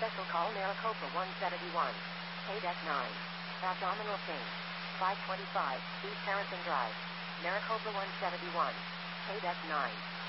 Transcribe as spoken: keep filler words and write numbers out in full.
Special call Maricopa one seventy-one. Pay deck nine. Abdominal pain. five twenty-five, East Harrison Drive. Maricopa one seventy-one. Pay deck nine.